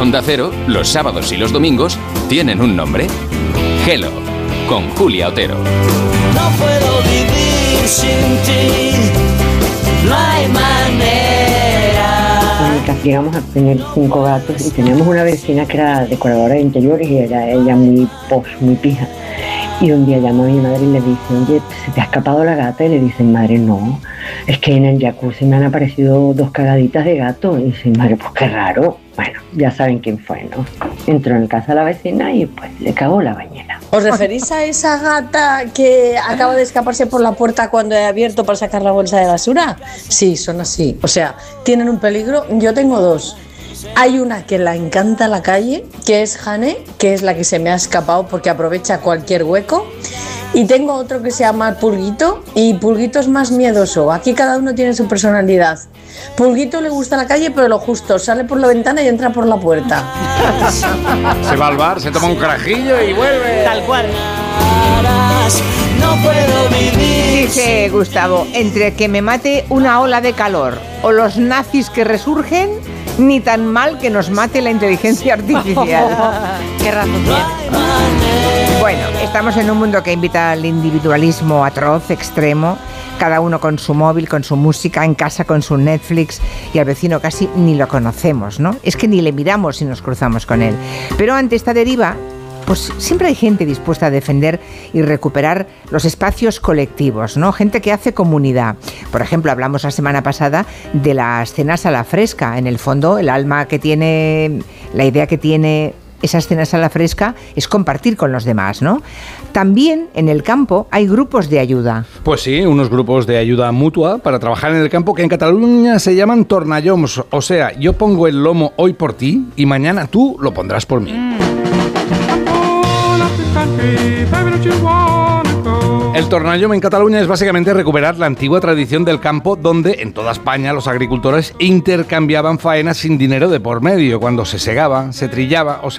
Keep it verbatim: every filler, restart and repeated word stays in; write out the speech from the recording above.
Onda Cero, los sábados y los domingos, tienen un nombre. Hello, con Julia Otero. No puedo vivir sin ti, no hay manera. Llegamos a tener cinco gatos y teníamos una vecina que era decoradora de interiores y era ella muy posh, muy pija. Y un día llama a mi madre y le dice, oye, ¿se te ha escapado la gata? Y le dice, madre, no, es que en el jacuzzi me han aparecido dos cagaditas de gato. Y dice, madre, pues qué raro. Bueno, ya saben quién fue, ¿no? Entró en casa la vecina y pues le cagó la bañera. ¿Os referís a esa gata que acaba de escaparse por la puerta cuando he abierto para sacar la bolsa de basura? Sí, son así. O sea, tienen un peligro. Yo tengo dos. Hay una que la encanta la calle, que es Jane, que es la que se me ha escapado porque aprovecha cualquier hueco. Y tengo otro que se llama Pulguito, y Pulguito es más miedoso. Aquí cada uno tiene su personalidad. Pulguito le gusta la calle, pero lo justo, sale por la ventana y entra por la puerta. Se va al bar, se toma un carajillo y vuelve. Tal cual. No puedo vivir. Dice Gustavo, entre que me mate una ola de calor o los nazis que resurgen, ni tan mal que nos mate la inteligencia artificial. Qué razón tiene. Bueno, estamos en un mundo que invita al individualismo atroz, extremo, cada uno con su móvil, con su música, en casa con su Netflix, y al vecino casi ni lo conocemos, ¿no? Es que ni le miramos si nos cruzamos con él. Pero ante esta deriva, pues siempre hay gente dispuesta a defender y recuperar los espacios colectivos, ¿no? Gente que hace comunidad. Por ejemplo, hablamos la semana pasada de las cenas a la fresca. En el fondo, el alma que tiene, la idea que tiene esas cenas a la fresca es compartir con los demás, ¿no? También en el campo hay grupos de ayuda. Pues sí, unos grupos de ayuda mutua para trabajar en el campo que en Cataluña se llaman tornalloms. O sea, yo pongo el lomo hoy por ti y mañana tú lo pondrás por mí. Mm. El tornallom en Cataluña es básicamente recuperar la antigua tradición del campo donde en toda España los agricultores intercambiaban faenas sin dinero de por medio, cuando se segaba, se trillaba o se